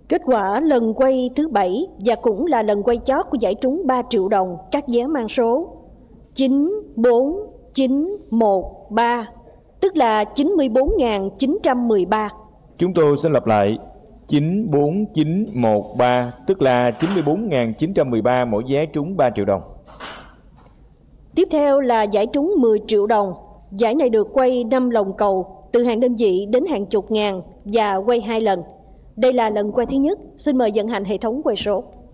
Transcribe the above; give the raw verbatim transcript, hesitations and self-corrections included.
Kết quả lần quay thứ bảy và cũng là lần quay chót của giải trúng ba triệu đồng, các vé mang số chín bốn chín một ba, tức là chín mươi bốn nghìn chín trăm mười ba. Chúng tôi xin lặp lại, chín bốn chín một ba, tức là chín mươi bốn nghìn chín trăm mười ba, mỗi vé trúng ba triệu đồng. Tiếp theo là giải trúng mười triệu đồng. Giải này được quay năm lồng cầu, từ hàng đơn vị đến hàng chục ngàn và quay hai lần. Đây là lần quay thứ nhất. Xin mời vận hành hệ thống quay số.